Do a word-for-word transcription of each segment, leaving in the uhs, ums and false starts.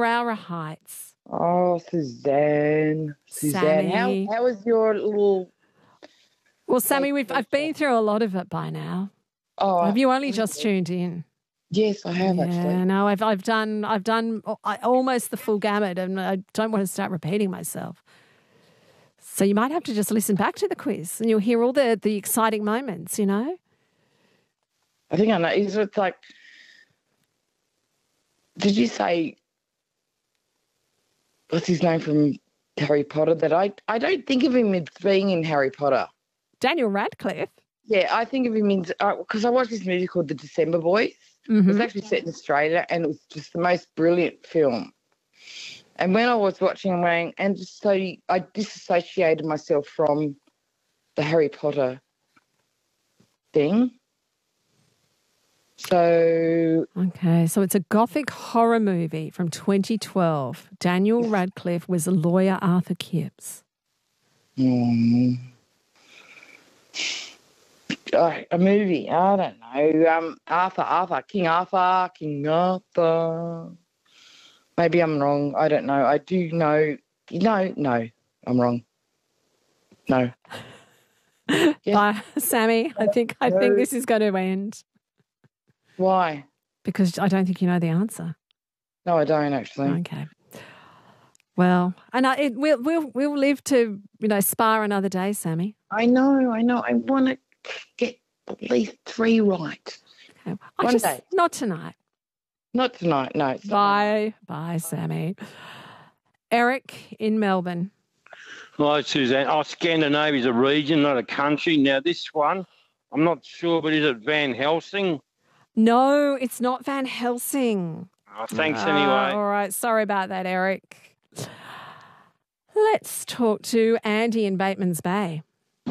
Carrara Heights. Oh, Suzanne. Suzanne. Sammy. How how was your little... Well, Sammy, we've I've been through a lot of it by now. Oh, have you only just tuned in? Yes, I have yeah, actually. No, I've I've done I've done almost the full gamut, and I don't want to start repeating myself. So you might have to just listen back to the quiz, and you'll hear all the the exciting moments. You know. I think I know. Is it like? Did you say? What's his name from Harry Potter? That I I don't think of him as being in Harry Potter. Daniel Radcliffe. Yeah, I think of him in because uh, I watched this movie called The December Boys. Mm-hmm. It was actually set in Australia, and it was just the most brilliant film. And when I was watching it, and just so I disassociated myself from the Harry Potter thing. So okay, so it's a gothic horror movie from twenty twelve. Daniel Radcliffe was lawyer Arthur Kipps. Mm. Uh, a movie, I don't know. Um, Arthur, Arthur, King Arthur, King Arthur. Maybe I'm wrong. I don't know. I do know. No, no, I'm wrong. No. Yeah. Bye, Sammy. I think I no. think this is going to end. Why? Because I don't think you know the answer. No, I don't actually. Okay. Well, and I, it, we'll we'll we'll live to you know spar another day, Sammy. I know, I know. I want to get at least three right. Okay. One just, day. Not tonight. Not tonight. No. It's bye, not bye, Sammy. Eric in Melbourne. Hi, Suzanne. Oh, Scandinavia is a region, not a country. Now, this one, I'm not sure, but is it Van Helsing? No, it's not Van Helsing. Oh, thanks uh, anyway. All right. Sorry about that, Eric. Let's talk to Andy in Bateman's Bay.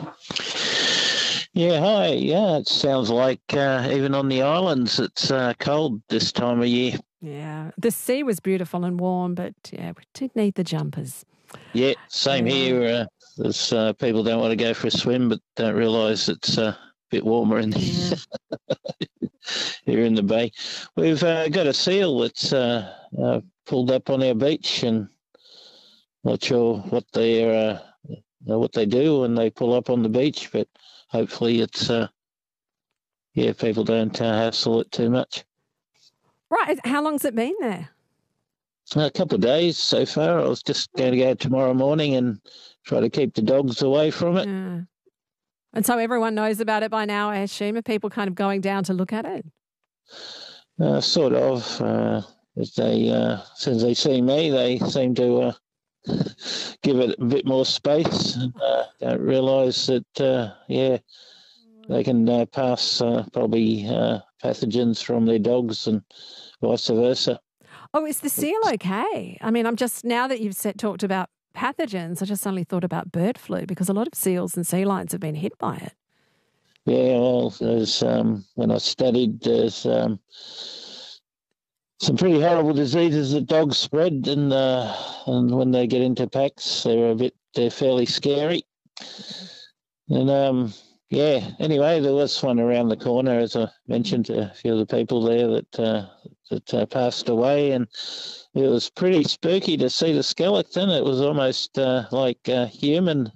Yeah, hi. Yeah, it sounds like uh, even on the islands it's uh, cold this time of year. Yeah, the sea was beautiful and warm, but yeah, we did need the jumpers. Yeah, same yeah. here. Uh, there's uh, people don't want to go for a swim, but don't realise it's uh, a bit warmer in the yeah. here in the bay. We've uh, got a seal that's uh, uh, pulled up on our beach, and not sure what they uh, what they do when they pull up on the beach, but hopefully it's uh, yeah, people don't uh, hassle it too much. Right. How long's it been there? A couple of days so far. I was just going to go tomorrow morning and try to keep the dogs away from it. Yeah. And so everyone knows about it by now, I assume. Are people kind of going down to look at it? Uh, sort of. Uh, as they, uh, as soon as they see me, they seem to uh, give it a bit more space. Uh, don't realise that, uh, yeah, they can uh, pass uh, probably uh, pathogens from their dogs and vice versa. Oh, is the seal okay? I mean, I'm just, now that you've set, talked about pathogens, I just suddenly thought about bird flu because a lot of seals and sea lions have been hit by it. Yeah, well, there's, um, when I studied, there's um, some pretty horrible diseases that dogs spread, and uh, and when they get into packs, they're a bit, they're fairly scary. And um, yeah, anyway, there was one around the corner, as I mentioned to a few of the people there that uh, that uh, passed away, and it was pretty spooky to see the skeleton. It was almost uh, like uh, human.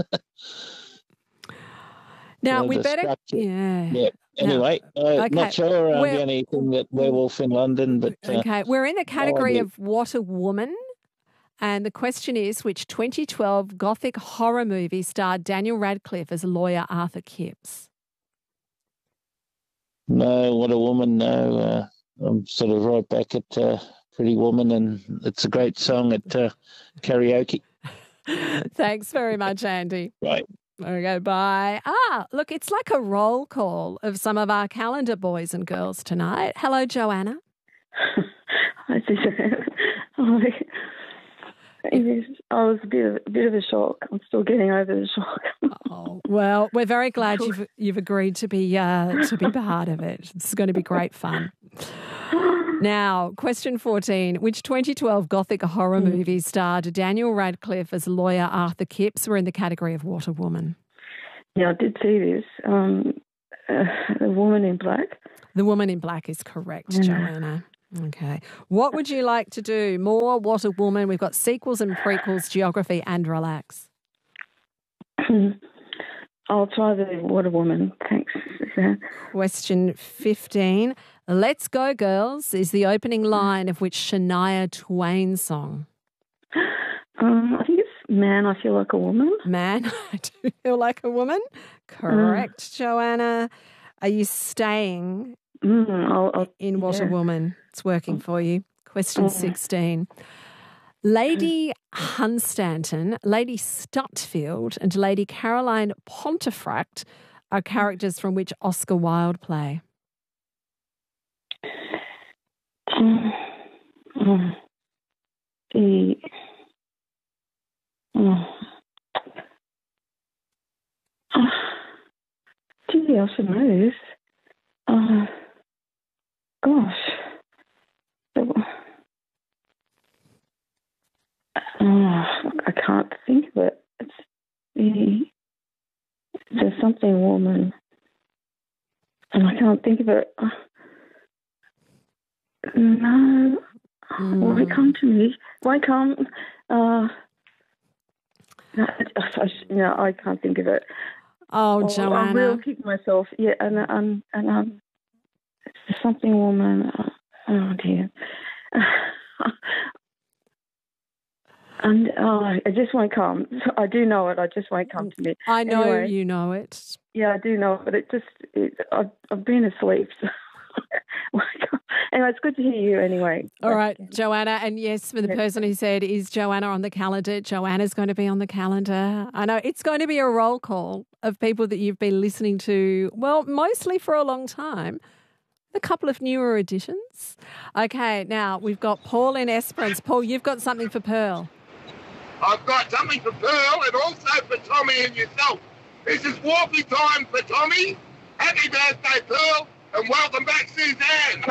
Now, so we better... structure. Yeah. Yeah. Anyway, no. uh, okay. not sure uh, the only thing that werewolf in London, but... Uh, okay, we're in the category of What a Woman, and the question is, which twenty twelve gothic horror movie starred Daniel Radcliffe as lawyer Arthur Kipps? No, What a Woman, no. Uh, I'm sort of right back at uh, Pretty Woman, and it's a great song at uh, karaoke. Thanks very much, Andy. Right. Okay, bye. Ah, look, it's like a roll call of some of our calendar boys and girls tonight. Hello, Joanna. Hi, Suzanne. Hi. I was a bit of a bit of a shock. I'm still getting over the shock. Oh, well, we're very glad you've you've agreed to be uh, to be part of it. It's going to be great fun. Now, question fourteen. Which twenty twelve gothic horror mm. movie starred Daniel Radcliffe as lawyer Arthur Kipps? We're in the category of What a Woman. Yeah, I did see this. Um, uh, The Woman in Black. The Woman in Black is correct, yeah. Joanna. Okay. What would you like to do? More What a Woman. We've got sequels and prequels, geography and relax. I'll try the What a Woman. Thanks, Suzanne. Question fifteen. Let's Go Girls is the opening line of which Shania Twain song? Um, I think it's Man, I Feel Like a Woman. Man, I Do Feel Like a Woman. Correct, mm. Joanna. Are you staying mm, I'll, I'll, in What yeah. a Woman? It's working for you. Question mm. sixteen. Lady Hunstanton, Lady Stutfield and Lady Caroline Pontefract are characters from which Oscar Wilde play? Um, um, the... Um, uh, gee, I should know this. Uh, gosh. The, Oh, I can't think of it. It's the there's something woman, and I can't think of it. No, mm. why come to me? Why come? Uh, no, I, no, I can't think of it. Oh, oh Joanna, I will kick myself. Yeah, and um, and um, it's something woman. Oh dear. And oh, it just won't come. I do know it. I just won't come to me. I know anyway, you know it. Yeah, I do know it, but it just, it, I've, I've been asleep. So. Anyway, it's good to hear you anyway. All right, Joanna. And yes, for the yes. person who said, is Joanna on the calendar? Joanna's going to be on the calendar. I know it's going to be a roll call of people that you've been listening to, well, mostly for a long time. A couple of newer additions. Okay, now we've got Paul in Esperance. Paul, you've got something for Pearl. I've got something for Pearl and also for Tommy and yourself. This is Warpy time for Tommy. Happy birthday, Pearl, and welcome back, Suzanne.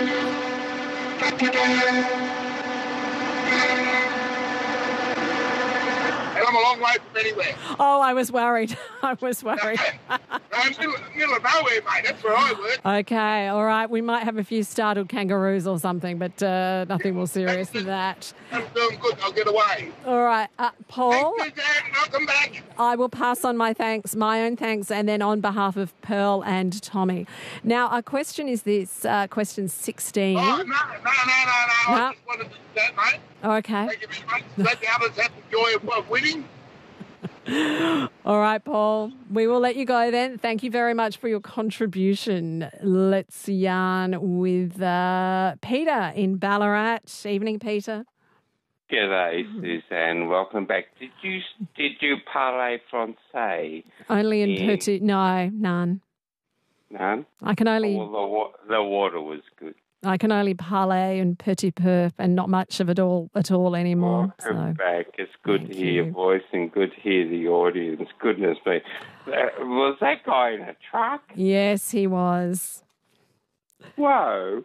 And I'm a long way from anywhere. Oh, I was worried. I was worried. I'm middle, middle of nowhere, mate. That's where I work. Okay, all right. We might have a few startled kangaroos or something, but uh, nothing more serious than that. I'm doing good. I'll get away. All right. Uh, Paul, thanks, Suzanne. Welcome back. I will pass on my thanks, my own thanks, and then on behalf of Pearl and Tommy. Now, our question is this, uh, question sixteen. Oh, no, no, no, no, no. no. I just wanted to do that, mate. Okay. Thank you very much. Let the others have the joy of, of winning. All right, Paul. We will let you go then. Thank you very much for your contribution. Let's yarn with uh, Peter in Ballarat. Evening, Peter. G'day, Suzanne. Welcome back. Did you did you parler français? Only in in... petit. No, none. None? I can only. Oh, well, the, the water was good. I can only parler and petit peu and not much of it all at all anymore. Welcome so. back. It's good Thank to hear you. your voice and good to hear the audience. Goodness me. Uh, was that guy in a truck? Yes, he was. Whoa.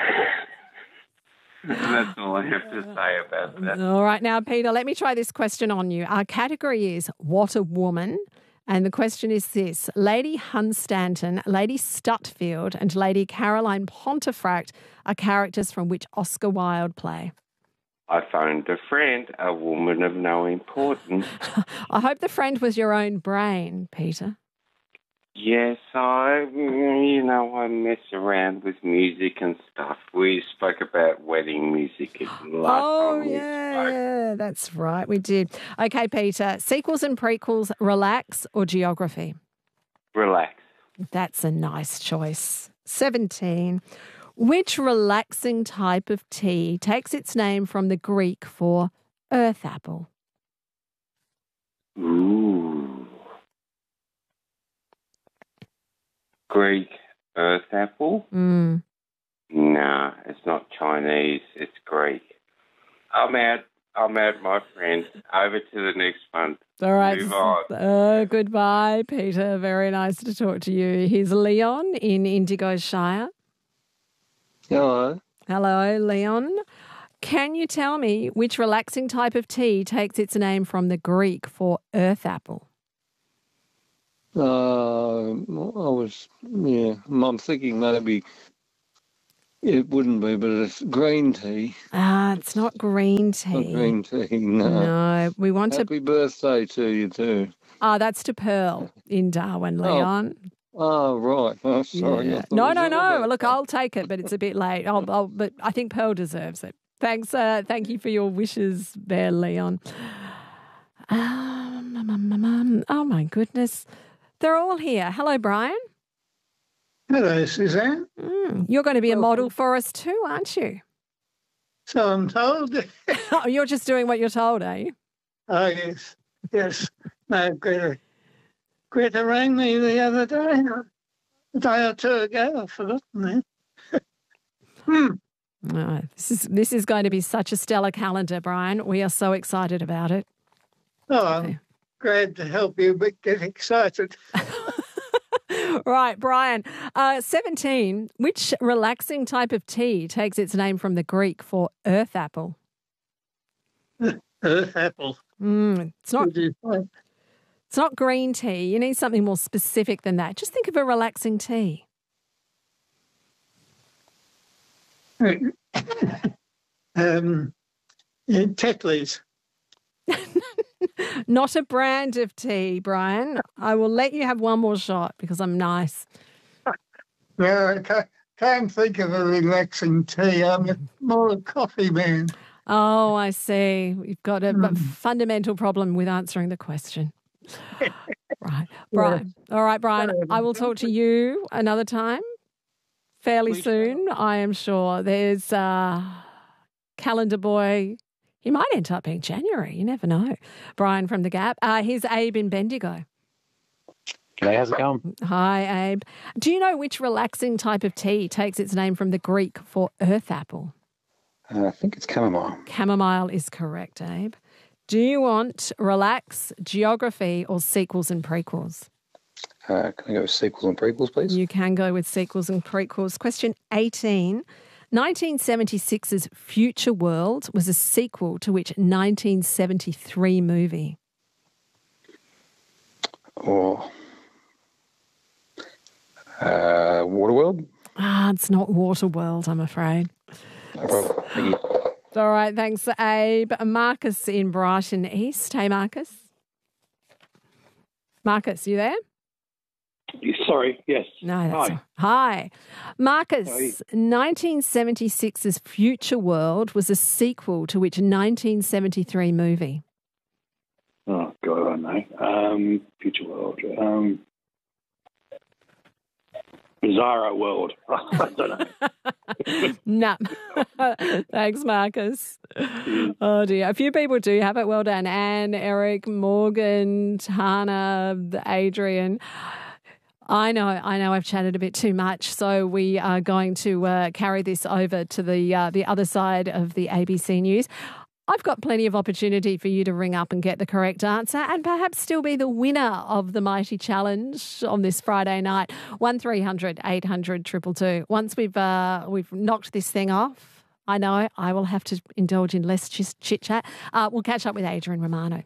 That's all I have to say about that. All right. Now, Peter, let me try this question on you. Our category is What a Woman. And the question is this. Lady Hunstanton, Lady Stutfield and Lady Caroline Pontefract are characters from which Oscar Wilde play. I phoned a friend, a woman of no importance. I hope the friend was your own brain, Peter. Yes, I, you know, I mess around with music and stuff. We spoke about wedding music last Oh, time we yeah, spoke. yeah, that's right, we did. Okay, Peter, sequels and prequels, relax or geography? Relax. That's a nice choice. seventeen. Which relaxing type of tea takes its name from the Greek for earth apple? Ooh. Greek earth apple? Mm. Nah, it's not Chinese. It's Greek. I'm out. I'm out, my friend. Over to the next one. All right. Move on. Uh, goodbye, Peter. Very nice to talk to you. Here's Leon in Indigo Shire. Hello. Hello, Leon. Can you tell me which relaxing type of tea takes its name from the Greek for earth apple? Uh, I was, yeah, I'm thinking maybe It wouldn't be, but it's green tea. Ah, it's not green tea. Not green tea, no. No, we want to. Happy birthday to you too. Ah, that's to Pearl in Darwin, Leon. Oh, right. Oh, sorry. Yeah. I thought No, it was no, your no. birthday. Look, I'll take it, but it's a bit late. I'll, I'll, but I think Pearl deserves it. Thanks. Uh, thank you for your wishes there, Leon. Um, um, um, um, um, oh, my goodness. They're all here. Hello, Brian. Hello, Suzanne. Mm, you're going to be a model for us too, aren't you? So I'm told. Oh, you're just doing what you're told, are you? Oh, yes. Yes. No, Greta. Greta rang me the other day, a day or two ago. I've forgotten that. hmm. Oh, this is this is going to be such a stellar calendar, Brian. We are so excited about it. Oh, I'm glad to help you, but get excited. Right, Brian. Uh, seventeen. Which relaxing type of tea takes its name from the Greek for earth apple? Earth apple. Mm, it's not. What do you say? It's not green tea. You need something more specific than that. Just think of a relaxing tea. um, yeah, Tetley's. Not a brand of tea, Brian. I will let you have one more shot because I'm nice. No, I can't, can't think of a relaxing tea. I'm a, more a coffee man. Oh, I see. You've got a, a fundamental problem with answering the question. Right. Brian. All right, Brian. I will talk to you another time fairly soon, I am sure. There's uh, Calendar Boy. He might end up being January. You never know. Brian from The Gap. Uh, here's Abe in Bendigo. G'day, how's it going? Hi, Abe. Do you know which relaxing type of tea takes its name from the Greek for earth apple? Uh, I think it's chamomile. Chamomile is correct, Abe. Do you want relax, geography, or sequels and prequels? Uh, can I go with sequels and prequels, please? You can go with sequels and prequels. Question eighteen. nineteen seventy-six's Future World was a sequel to which nineteen seventy-three movie? Or uh, Waterworld? Ah, it's not Waterworld, I'm afraid. Oh, thank you. All right, thanks, Abe. Marcus in Brighton East. Hey, Marcus. Marcus, you there? Sorry, yes. No, that's Hi. all. Hi. Marcus, Hi. nineteen seventy-six's Future World was a sequel to which nineteen seventy-three movie? Oh, God, I don't know. Um, Future World. Um, Bizarro World. I don't know. No. Thanks, Marcus. Oh, dear. A few people do have it. Well done. Anne, Eric, Morgan, Tana, Adrian. I know, I know I've chatted a bit too much, so we are going to uh, carry this over to the uh, the other side of the A B C News. I've got plenty of opportunity for you to ring up and get the correct answer and perhaps still be the winner of the Mighty Challenge on this Friday night. one three hundred eight hundred two two two. Once we've, uh, we've knocked this thing off, I know I will have to indulge in less chit-chat. Uh, we'll catch up with Adrian Romano.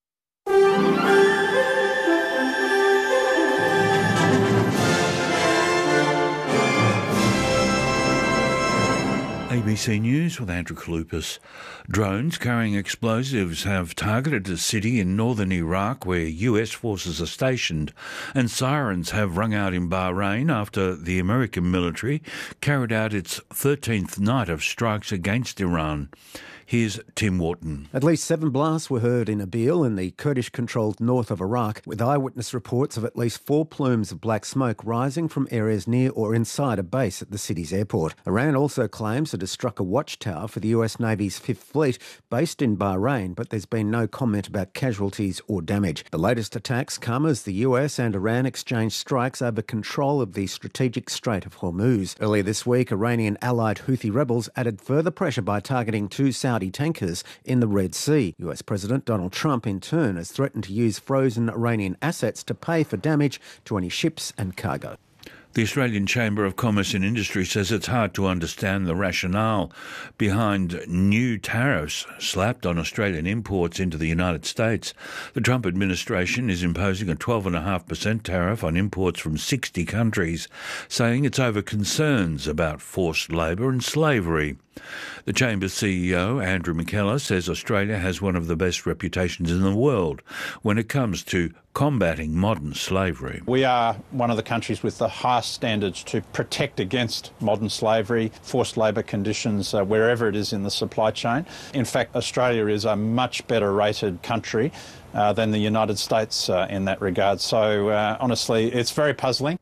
A B C News with Andrew Kalupas. Drones carrying explosives have targeted a city in northern Iraq where U S forces are stationed, and sirens have rung out in Bahrain after the American military carried out its thirteenth night of strikes against Iran. Here's Tim Wharton. At least seven blasts were heard in Erbil in the Kurdish-controlled north of Iraq, with eyewitness reports of at least four plumes of black smoke rising from areas near or inside a base at the city's airport. Iran also claims it has struck a watchtower for the U S Navy's Fifth Fleet based in Bahrain, but there's been no comment about casualties or damage. The latest attacks come as the U S and Iran exchanged strikes over control of the strategic Strait of Hormuz. Earlier this week, Iranian allied Houthi rebels added further pressure by targeting two Saudi tankers in the Red Sea. U S President Donald Trump, in turn, has threatened to use frozen Iranian assets to pay for damage to any ships and cargo. The Australian Chamber of Commerce and Industry says it's hard to understand the rationale behind new tariffs slapped on Australian imports into the United States. The Trump administration is imposing a twelve point five percent tariff on imports from sixty countries, saying it's over concerns about forced labour and slavery. The Chamber's C E O, Andrew McKellar, says Australia has one of the best reputations in the world when it comes to combating modern slavery. We are one of the countries with the highest standards to protect against modern slavery, forced labour conditions, uh, wherever it is in the supply chain. In fact, Australia is a much better rated country uh, than the United States uh, in that regard. So, uh, honestly, it's very puzzling.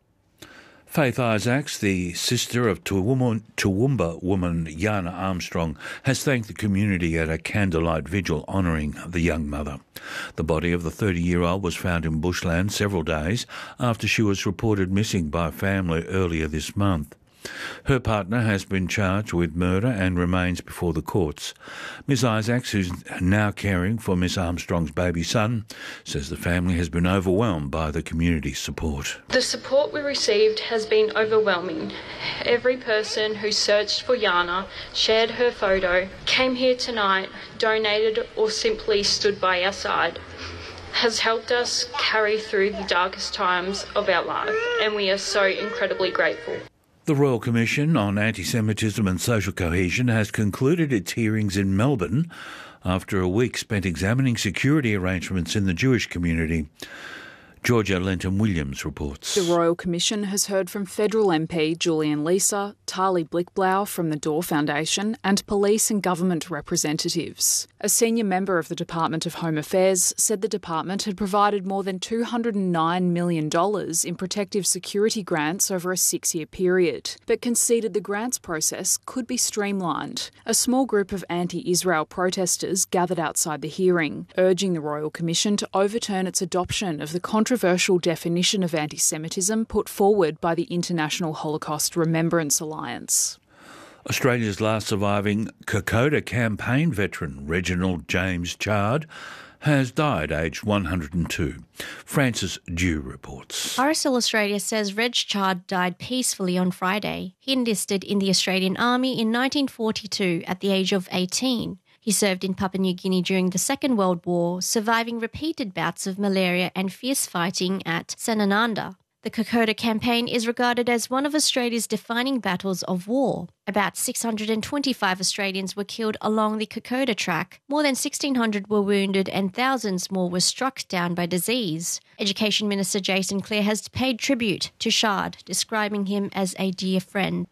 Faith Isaacs, the sister of Toowoomba woman Yana Armstrong, has thanked the community at a candlelight vigil honouring the young mother. The body of the thirty-year-old was found in bushland several days after she was reported missing by family earlier this month. Her partner has been charged with murder and remains before the courts. Miss Isaacs, who's now caring for Miss Armstrong's baby son, says the family has been overwhelmed by the community's support. The support we received has been overwhelming. Every person who searched for Yana, shared her photo, came here tonight, donated or simply stood by our side, has helped us carry through the darkest times of our life, and we are so incredibly grateful. The Royal Commission on Anti-Semitism and Social Cohesion has concluded its hearings in Melbourne after a week spent examining security arrangements in the Jewish community. Georgia Lenton-Williams reports. The Royal Commission has heard from federal M P Julian Leeser, Tali Blickblau from the Door Foundation, and police and government representatives. A senior member of the Department of Home Affairs said the department had provided more than two hundred nine million dollars in protective security grants over a six-year period, but conceded the grants process could be streamlined. A small group of anti-Israel protesters gathered outside the hearing, urging the Royal Commission to overturn its adoption of the controversial controversial definition of anti-Semitism put forward by the International Holocaust Remembrance Alliance. Australia's last surviving Kokoda campaign veteran, Reginald James Chard, has died aged one hundred two. Frances Dew reports. R S L Australia says Reg Chard died peacefully on Friday. He enlisted in the Australian Army in nineteen forty-two at the age of eighteen. He served in Papua New Guinea during the Second World War, surviving repeated bouts of malaria and fierce fighting at Sanananda. The Kokoda campaign is regarded as one of Australia's defining battles of war. About six hundred twenty-five Australians were killed along the Kokoda track. More than sixteen hundred were wounded and thousands more were struck down by disease. Education Minister Jason Clare has paid tribute to Chard, describing him as a dear friend.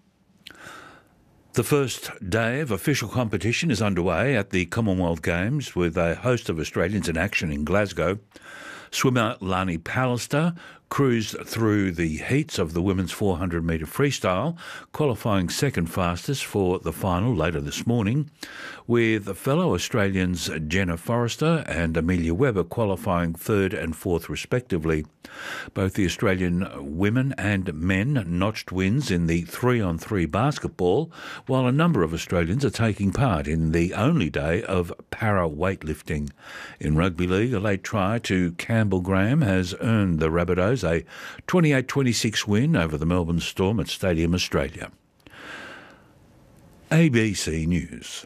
The first day of official competition is underway at the Commonwealth Games with a host of Australians in action in Glasgow. Swimmer Lani Pallister cruised through the heats of the women's four hundred metre freestyle, qualifying second fastest for the final later this morning, with fellow Australians Jenna Forrester and Amelia Webber qualifying third and fourth respectively. Both the Australian women and men notched wins in the three-on-three basketball, while a number of Australians are taking part in the only day of para-weightlifting. In rugby league, a late try to Campbell Graham has earned the Rabbitohs a twenty-eight twenty-six win over the Melbourne Storm at Stadium Australia. A B C News.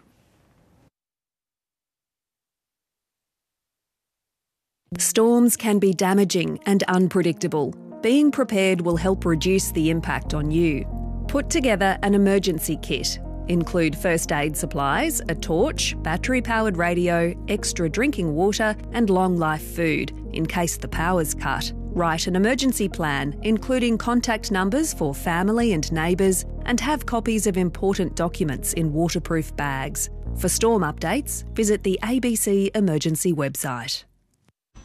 Storms can be damaging and unpredictable. Being prepared will help reduce the impact on you. Put together an emergency kit. Include first aid supplies, a torch, battery-powered radio, extra drinking water and long-life food in case the power's cut. Write an emergency plan, including contact numbers for family and neighbours, and have copies of important documents in waterproof bags. For storm updates, visit the A B C Emergency website.